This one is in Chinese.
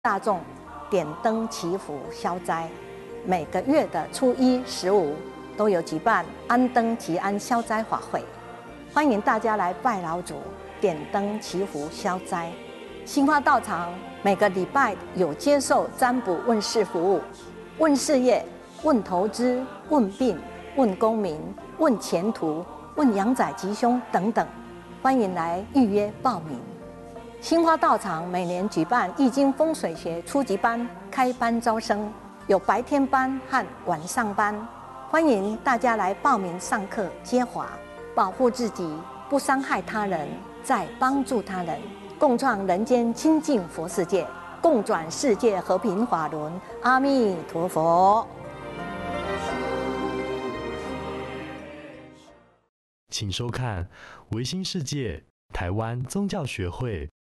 大众点灯祈福消灾。每个月的初一、15都有举办安灯祈安消灾法会，欢迎大家来拜老祖、点灯祈福消灾。新花道场每个礼拜有接受占卜问事服务，问事业、问投资、问病、问功名、问前途、问阳仔吉凶等等，欢迎来预约报名。新花道场每年举办易经风水学初级班开班招生，有白天班和晚上班，欢迎大家来报名上课接华，保护自己，不伤害他人，再帮助他人，共创人间清净佛世界，共转世界和平法轮。阿弥陀佛。 请收看维新世界台湾宗教学会